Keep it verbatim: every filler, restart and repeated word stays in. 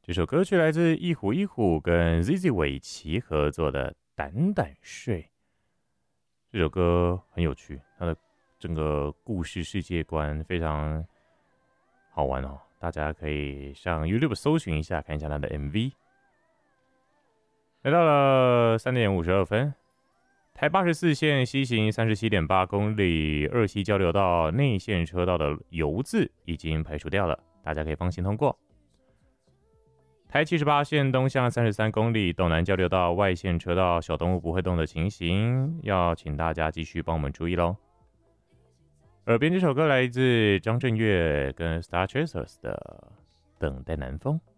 这首歌曲来自一虎一虎跟 Z Z 韦奇合作的《胆胆睡》。这首歌很有趣，它的整个故事世界观非常好玩哦，大家可以上 YouTube 搜寻一下，看一下它的 M V。来到了三点五十二分，台八十四线西行三十七点八公里，二溪交流道内线车道的油渍已经排除掉了，大家可以放心通过。台七十八线东向三十三公里，斗南交流道外线车道小动物不会动的情形，要请大家继续帮我们注意咯。耳边这首歌来自张震岳跟 Star Chasers 的《等待南风》。